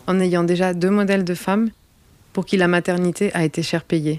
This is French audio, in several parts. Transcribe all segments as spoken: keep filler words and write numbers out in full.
en ayant déjà deux modèles de femmes pour qui la maternité a été cher payée.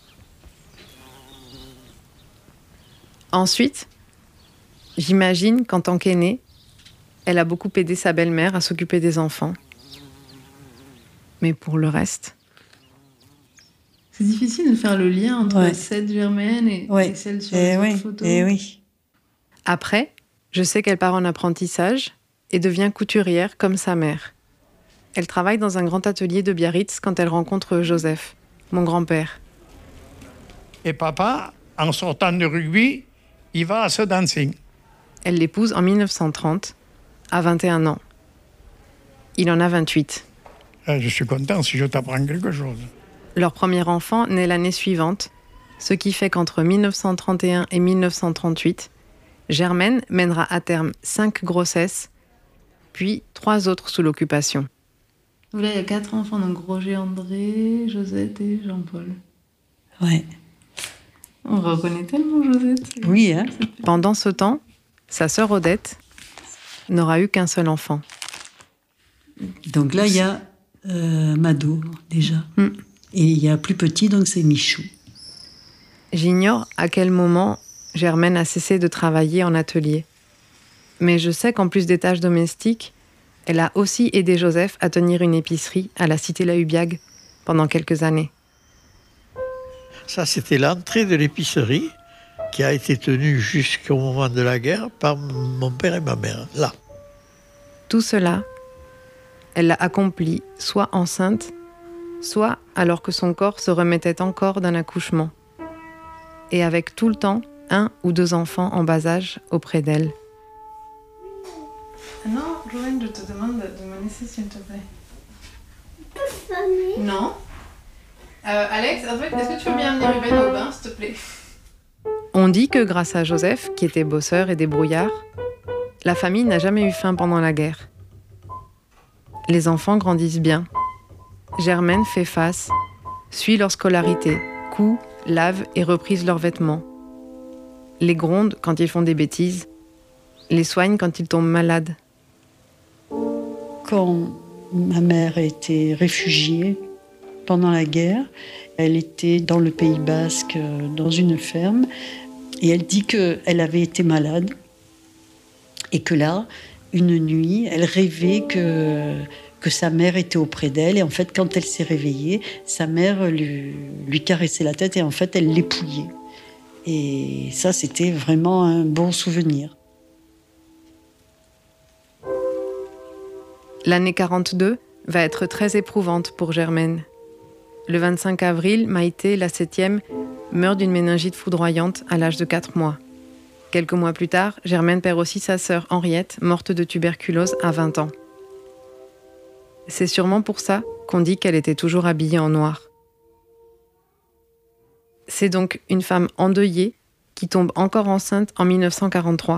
Ensuite, j'imagine qu'en tant qu'aînée, elle a beaucoup aidé sa belle-mère à s'occuper des enfants. Mais pour le reste... C'est difficile de faire le lien entre ouais. cette Germaine et, ouais. et celle sur et les oui. autres photos. Et oui. Après, je sais qu'elle part en apprentissage et devient couturière comme sa mère. Elle travaille dans un grand atelier de Biarritz quand elle rencontre Joseph, mon grand-père. Et papa, en sortant de rugby, il va à ce dancing. Elle l'épouse en mille neuf cent trente, à vingt et un ans. Il en a vingt-huit. Je suis content si je t'apprends quelque chose. Leur premier enfant naît l'année suivante, ce qui fait qu'entre mille neuf cent trente et un et mille neuf cent trente-huit, Germaine mènera à terme cinq grossesses, puis trois autres sous l'occupation. Là, il y a quatre enfants, donc Roger, André, Josette et Jean-Paul. Ouais. On reconnaît tellement Josette. Oui, hein. Pendant ce temps, sa sœur Odette n'aura eu qu'un seul enfant. Donc là, il y a euh, Mado, déjà. Mm. Et il y a plus petit, donc c'est Michou. J'ignore à quel moment Germaine a cessé de travailler en atelier. Mais je sais qu'en plus des tâches domestiques, elle a aussi aidé Joseph à tenir une épicerie à la cité La Hubiag pendant quelques années. Ça, c'était l'entrée de l'épicerie qui a été tenue jusqu'au moment de la guerre par mon père et ma mère, là. Tout cela, elle l'a accompli soit enceinte, soit alors que son corps se remettait encore d'un accouchement, et avec tout le temps un ou deux enfants en bas âge auprès d'elle. Non, Joanne, je te demande de me laisser, s'il te plaît. Non. Euh, Alex, en fait, est-ce que tu veux bien venir Ruben au bain, s'il te plaît? On dit que grâce à Joseph, qui était bosseur et débrouillard, la famille n'a jamais eu faim pendant la guerre. Les enfants grandissent bien. Germaine fait face, suit leur scolarité, coud, lave et reprise leurs vêtements. Les gronde quand ils font des bêtises, les soigne quand ils tombent malades. Quand ma mère était réfugiée pendant la guerre, elle était dans le Pays Basque, dans une ferme, et elle dit qu'elle avait été malade, et que là, une nuit, elle rêvait que, que sa mère était auprès d'elle, et en fait, quand elle s'est réveillée, sa mère lui, lui caressait la tête, et en fait, elle l'épouillait. Et ça, c'était vraiment un bon souvenir. L'année quarante-deux va être très éprouvante pour Germaine. Le vingt-cinq avril, Maïté, la septième, meurt d'une méningite foudroyante à l'âge de quatre mois. Quelques mois plus tard, Germaine perd aussi sa sœur Henriette, morte de tuberculose à vingt ans. C'est sûrement pour ça qu'on dit qu'elle était toujours habillée en noir. C'est donc une femme endeuillée qui tombe encore enceinte en mille neuf cent quarante-trois.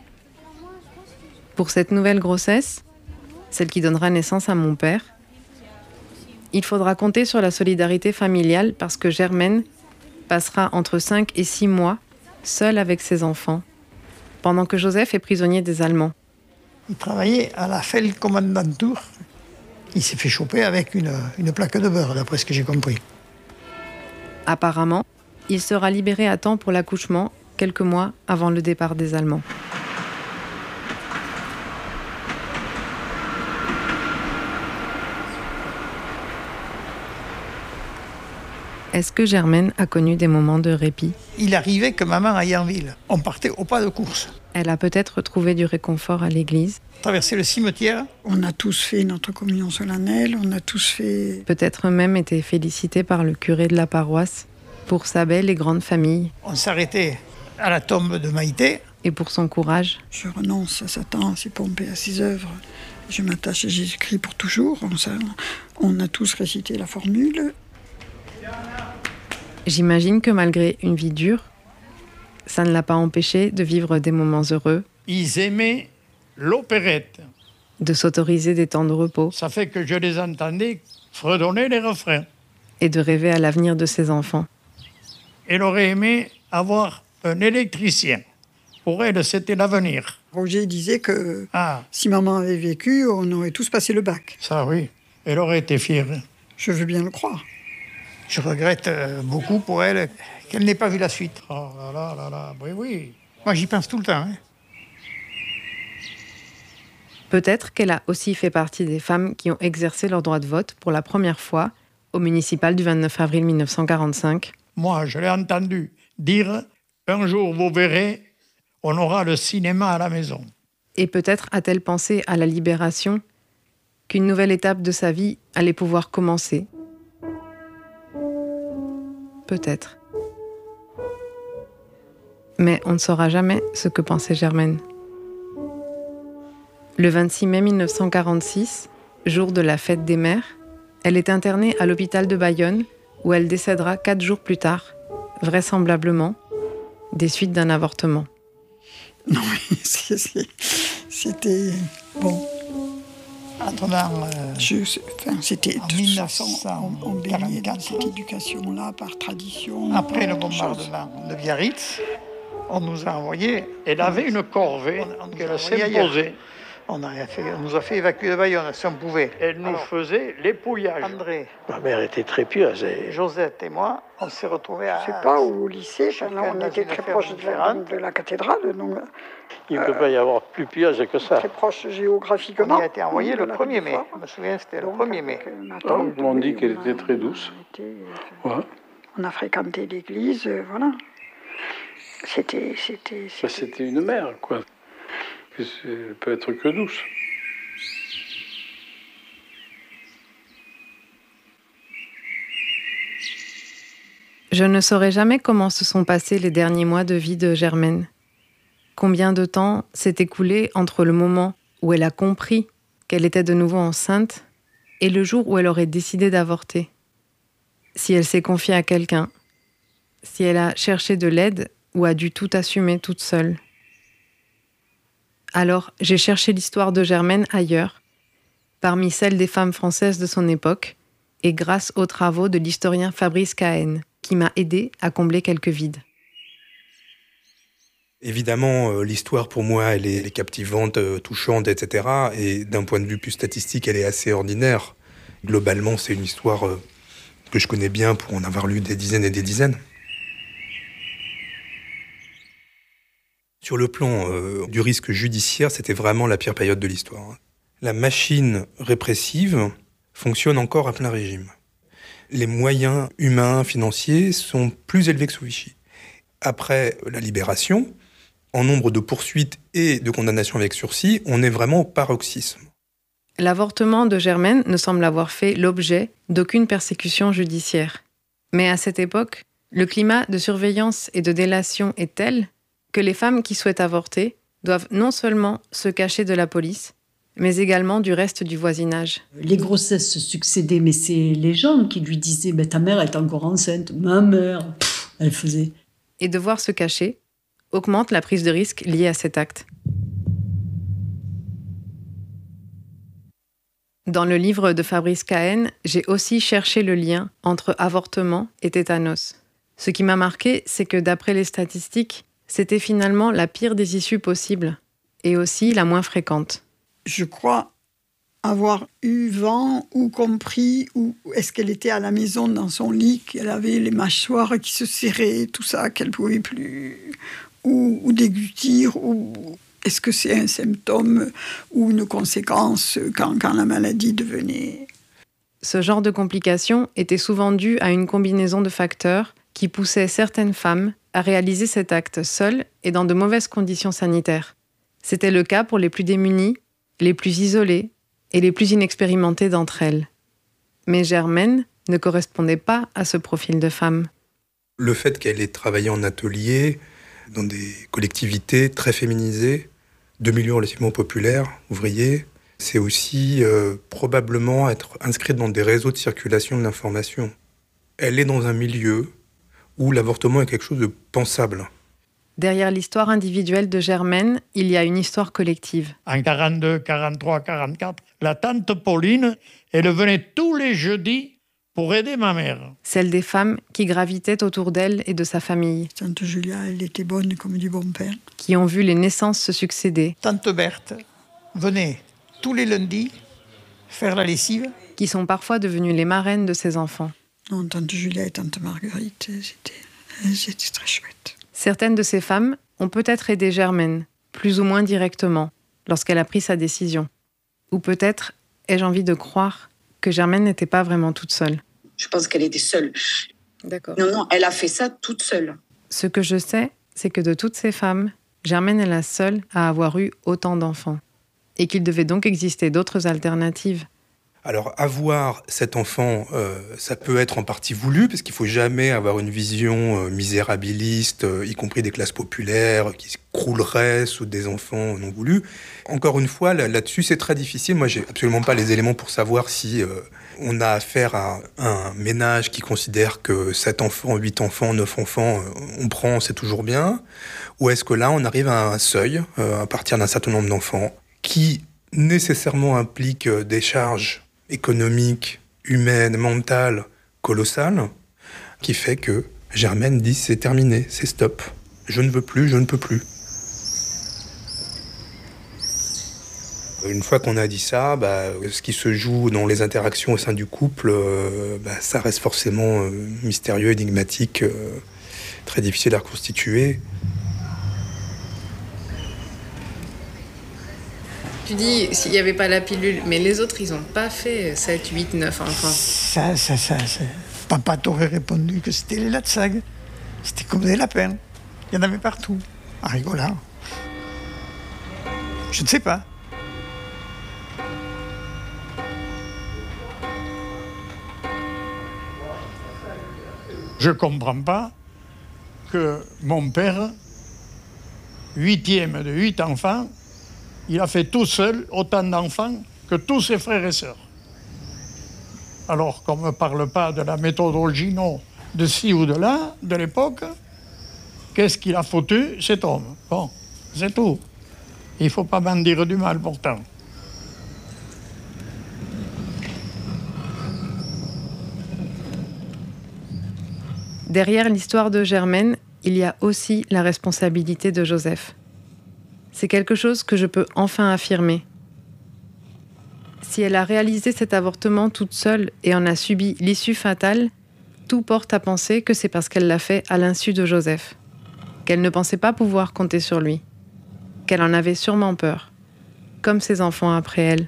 Pour cette nouvelle grossesse, celle qui donnera naissance à mon père, il faudra compter sur la solidarité familiale parce que Germaine passera entre cinq et six mois seule avec ses enfants, pendant que Joseph est prisonnier des Allemands. Il travaillait à la Feldkommandantur. Il s'est fait choper avec une, une plaque de beurre, d'après ce que j'ai compris. Apparemment, il sera libéré à temps pour l'accouchement, quelques mois avant le départ des Allemands. Est-ce que Germaine a connu des moments de répit ? Il arrivait que maman aille en ville. On partait au pas de course. Elle a peut-être trouvé du réconfort à l'église. Traverser le cimetière. On a tous fait notre communion solennelle, on a tous fait... Peut-être même été félicitée par le curé de la paroisse pour sa belle et grande famille. On s'arrêtait à la tombe de Maïté. Et pour son courage. Je renonce à Satan, à ses pompes et à ses œuvres. Je m'attache à Jésus-Christ pour toujours. On, ça, on a tous récité la formule. J'imagine que malgré une vie dure, ça ne l'a pas empêché de vivre des moments heureux. Ils aimaient l'opérette. De s'autoriser des temps de repos. Ça fait que je les entendais fredonner les refrains. Et de rêver à l'avenir de ses enfants. Elle aurait aimé avoir un électricien. Pour elle, c'était l'avenir. Roger disait que ah. si maman avait vécu, on aurait tous passé le bac. Ça, oui. Elle aurait été fière. Je veux bien le croire. Je regrette euh, beaucoup pour elle qu'elle n'ait pas vu la suite. Oh là là là là, oui, oui. Moi, j'y pense tout le temps. Hein. Peut-être qu'elle a aussi fait partie des femmes qui ont exercé leur droit de vote pour la première fois au municipal du vingt-neuf avril mille neuf cent quarante-cinq. Moi, je l'ai entendu dire « Un jour, vous verrez, on aura le cinéma à la maison. » Et peut-être a-t-elle pensé à la libération, qu'une nouvelle étape de sa vie allait pouvoir commencer. Peut-être. Mais on ne saura jamais ce que pensait Germaine. Le vingt-six mai mille neuf cent quarante-six, jour de la fête des mères, elle est internée à l'hôpital de Bayonne, où elle décédera quatre jours plus tard, vraisemblablement, des suites d'un avortement. Non, mais c'est, c'est, c'était... Bon. Attendant, euh, Je, enfin, c'était en de toute façon, on, on baignait dans quarante-quatre, cette éducation-là par tradition. après le par chose. bombardement de Biarritz, on nous a envoyé. Elle avait une corvée qu'elle s'imposait. On, a fait, on nous a fait évacuer de Bayonne si on pouvait. Elle nous Alors, faisait l'épouillage. André, Ma mère était très pieuse. Et... Josette et moi, on s'est retrouvés à... Je sais pas, au lycée, Chacun là, on dans était une très ferme proche de la, différente. de la cathédrale, donc Il ne peut pas y avoir plus pieuse que ça. très proche géographiquement. On y a été envoyé de le la premier mai. Côte Je me souviens, c'était le Donc, premier mai. avec, euh, ma Ah, tante, on dit qu'elle on a- était très douce. On, était, euh, Ouais. on a fréquenté l'église, euh, voilà. C'était, c'était, Bah, c'était- c'était une mère, quoi. Que c'est- Elle peut être que douce. Je ne saurai jamais comment se sont passés les derniers mois de vie de Germaine. Combien de temps s'est écoulé entre le moment où elle a compris qu'elle était de nouveau enceinte et le jour où elle aurait décidé d'avorter. Si elle s'est confiée à quelqu'un, si elle a cherché de l'aide ou a dû tout assumer toute seule. Alors, j'ai cherché l'histoire de Germaine ailleurs, parmi celles des femmes françaises de son époque, et grâce aux travaux de l'historien Fabrice Cahen, qui m'a aidé à combler quelques vides. Évidemment, euh, l'histoire pour moi, elle est, elle est captivante, euh, touchante, et cetera. Et d'un point de vue plus statistique, elle est assez ordinaire. Globalement, c'est une histoire euh, que je connais bien pour en avoir lu des dizaines et des dizaines. Sur le plan euh, du risque judiciaire, c'était vraiment la pire période de l'histoire. La machine répressive fonctionne encore à plein régime. Les moyens humains, financiers sont plus élevés que sous Vichy. Après la libération, en nombre de poursuites et de condamnations avec sursis, on est vraiment au paroxysme. L'avortement de Germaine ne semble avoir fait l'objet d'aucune persécution judiciaire. Mais à cette époque, le climat de surveillance et de délation est tel que les femmes qui souhaitent avorter doivent non seulement se cacher de la police, mais également du reste du voisinage. Les grossesses se succédaient, mais c'est les gens qui lui disaient ben, « ta mère est encore enceinte, ma mère, pff, elle faisait ». Et devoir se cacher augmente la prise de risque liée à cet acte. Dans le livre de Fabrice Cahen, j'ai aussi cherché le lien entre avortement et tétanos. Ce qui m'a marqué, c'est que d'après les statistiques, c'était finalement la pire des issues possibles, et aussi la moins fréquente. Je crois avoir eu vent ou compris, ou est-ce qu'elle était à la maison dans son lit, qu'elle avait les mâchoires qui se serraient, tout ça, qu'elle ne pouvait plus, ou, ou déglutir, ou est-ce que c'est un symptôme ou une conséquence quand, quand la maladie devenait... Ce genre de complications était souvent dû à une combinaison de facteurs qui poussaient certaines femmes à réaliser cet acte seules et dans de mauvaises conditions sanitaires. C'était le cas pour les plus démunies, les plus isolées et les plus inexpérimentées d'entre elles. Mais Germaine ne correspondait pas à ce profil de femme. Le fait qu'elle ait travaillé en atelier, dans des collectivités très féminisées, de milieux relativement populaires, ouvriers, c'est aussi euh, probablement être inscrite dans des réseaux de circulation de l'information. Elle est dans un milieu où l'avortement est quelque chose de pensable. Derrière l'histoire individuelle de Germaine, il y a une histoire collective. En quarante-deux, quarante-trois, quarante-quatre, la tante Pauline, elle venait tous les jeudis pour aider ma mère. Celle des femmes qui gravitaient autour d'elle et de sa famille. Tante Julia, elle était bonne comme du bon pain. Qui ont vu les naissances se succéder. Tante Berthe venait tous les lundis faire la lessive, qui sont parfois devenues les marraines de ses enfants. Non, tante Julia et tante Marguerite, c'était, c'était très chouette. Certaines de ces femmes ont peut-être aidé Germaine, plus ou moins directement, lorsqu'elle a pris sa décision. Ou peut-être ai-je envie de croire que Germaine n'était pas vraiment toute seule. Je pense qu'elle était seule. D'accord. Non, non, elle a fait ça toute seule. Ce que je sais, c'est que de toutes ces femmes, Germaine est la seule à avoir eu autant d'enfants. Et qu'il devait donc exister d'autres alternatives. Alors, avoir cet enfant, euh, ça peut être en partie voulu, parce qu'il ne faut jamais avoir une vision euh, misérabiliste, euh, y compris des classes populaires, qui se crouleraient sous des enfants non voulus. Encore une fois, là, là-dessus, c'est très difficile. Moi, j'ai absolument pas les éléments pour savoir si euh, on a affaire à un ménage qui considère que sept enfants, huit enfants, neuf enfants, euh, on prend, c'est toujours bien. Ou est-ce que là, on arrive à un seuil, euh, à partir d'un certain nombre d'enfants, qui nécessairement implique euh, des charges économique, humaine, mentale, colossale, qui fait que Germaine dit c'est terminé, c'est stop. Je ne veux plus, je ne peux plus. Une fois qu'on a dit ça, bah, ce qui se joue dans les interactions au sein du couple, euh, bah, ça reste forcément euh, mystérieux, énigmatique, euh, très difficile à reconstituer. Tu dis, s'il n'y avait pas la pilule, mais les autres, ils n'ont pas fait sept, huit, neuf enfants. Ça, ça, ça, ça. Papa t'aurait répondu que c'était les latsag. C'était comme des lapins. Il y en avait partout. En rigolant. Je ne sais pas. Je ne comprends pas que mon père, huitième de huit enfants, il a fait tout seul autant d'enfants que tous ses frères et sœurs. Alors qu'on ne me parle pas de la méthodologie, non, de ci ou de là, de l'époque, qu'est-ce qu'il a foutu, cet homme? Bon, c'est tout. Il ne faut pas m'en dire du mal, pourtant. Derrière l'histoire de Germaine, il y a aussi la responsabilité de Joseph. C'est quelque chose que je peux enfin affirmer. Si elle a réalisé cet avortement toute seule et en a subi l'issue fatale, tout porte à penser que c'est parce qu'elle l'a fait à l'insu de Joseph, qu'elle ne pensait pas pouvoir compter sur lui, qu'elle en avait sûrement peur, comme ses enfants après elle.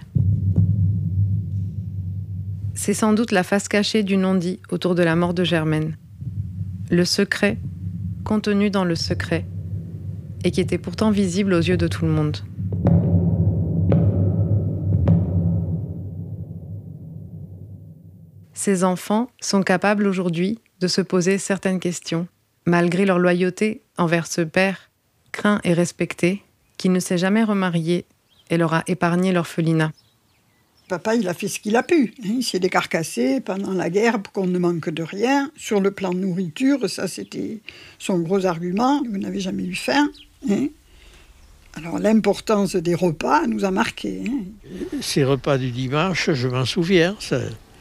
C'est sans doute la face cachée du non-dit autour de la mort de Germaine. Le secret, contenu dans le secret, et qui était pourtant visible aux yeux de tout le monde. Ces enfants sont capables aujourd'hui de se poser certaines questions, malgré leur loyauté envers ce père, craint et respecté, qui ne s'est jamais remarié et leur a épargné l'orphelinat. Papa, il a fait ce qu'il a pu. Hein. Il s'est décarcassé pendant la guerre pour qu'on ne manque de rien. Sur le plan de nourriture, ça c'était son gros argument. Vous n'avez jamais eu faim. Hein. Alors l'importance des repas nous a marqués. Hein. Ces repas du dimanche, je m'en souviens. Ça,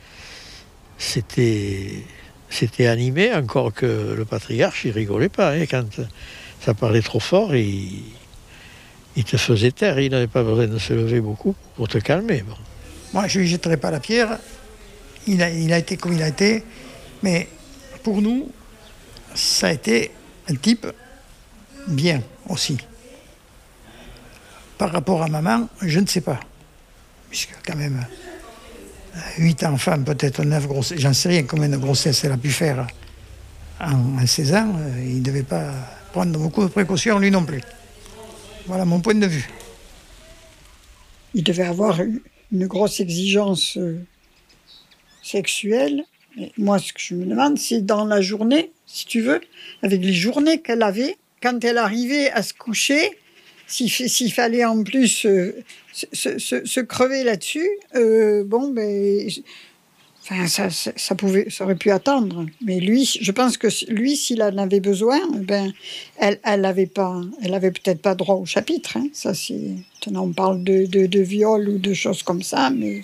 c'était, c'était animé, encore que le patriarche, il rigolait pas. Hein. Quand ça parlait trop fort, il, il te faisait taire. Il n'avait pas besoin de se lever beaucoup pour te calmer. Bon. Moi, je ne lui jetterai pas la pierre. Il a, il a été comme il a été. Mais pour nous, ça a été un type bien aussi. Par rapport à maman, je ne sais pas. Puisque quand même, huit enfants, peut-être neuf grossesses, j'en sais rien combien de grossesses elle a pu faire en, en seize ans. Il ne devait pas prendre beaucoup de précautions, lui non plus. Voilà mon point de vue. Il devait avoir une grosse exigence sexuelle. Et moi, ce que je me demande, c'est dans la journée, si tu veux, avec les journées qu'elle avait, quand elle arrivait à se coucher, s'il, s'il fallait en plus euh, se, se, se crever là-dessus, euh, bon, ben, enfin, ça, ça, ça, pouvait, ça aurait pu attendre. Mais lui, je pense que lui, s'il en avait besoin, ben, elle, elle avait pas, elle avait peut-être pas droit au chapitre. Hein. Ça, c'est, on parle de, de, de viol ou de choses comme ça, mais.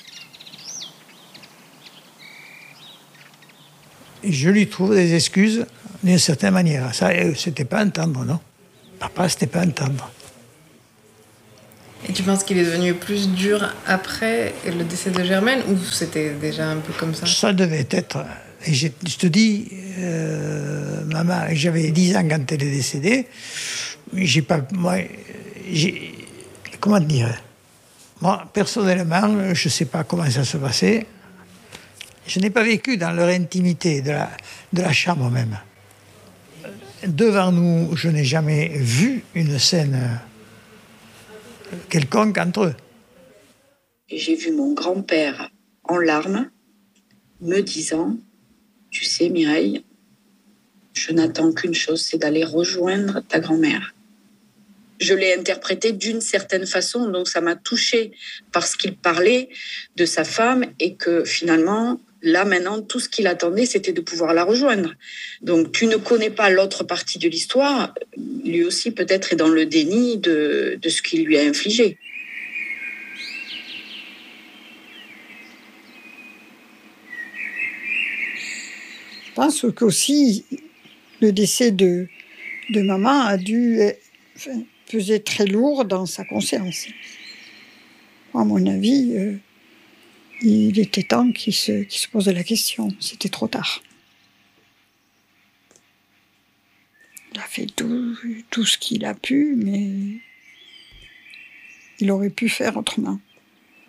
Je lui trouve des excuses d'une certaine manière. Ça, c'était pas un tendre, non? Papa, c'était pas un tendre. Et tu, penses qu'il est devenu plus dur après le décès de Germaine ou c'était déjà un peu comme ça? Ça devait être. Et je, je te dis, euh, maman, j'avais dix ans quand elle est décédée. J'ai pas. Moi, j'ai. Comment dire? Moi, personnellement, je ne sais pas comment ça se passait. Je n'ai pas vécu dans leur intimité, de la, de la chambre même. Devant nous, je n'ai jamais vu une scène quelconque entre eux. J'ai vu mon grand-père en larmes, me disant, tu sais Mireille, je n'attends qu'une chose, c'est d'aller rejoindre ta grand-mère. Je l'ai interprété d'une certaine façon, donc ça m'a touchée parce qu'il parlait de sa femme et que finalement, là maintenant, tout ce qu'il attendait, c'était de pouvoir la rejoindre. Donc tu ne connais pas l'autre partie de l'histoire, lui aussi peut-être est dans le déni de, de ce qu'il lui a infligé. Je pense qu'aussi, le décès de, de maman a dû enfin, peser très lourd dans sa conscience. À mon avis, euh, il était temps qu'il se, qu'il se pose la question. C'était trop tard. Il a fait tout, tout ce qu'il a pu, mais il aurait pu faire autrement.